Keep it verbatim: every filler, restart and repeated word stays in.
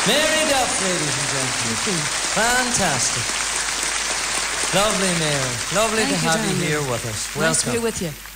Mary Duff, ladies and gentlemen. Fantastic. Lovely, Mary. Lovely Thank to you, have you darling. here with us. Nice to be Welcome. with you.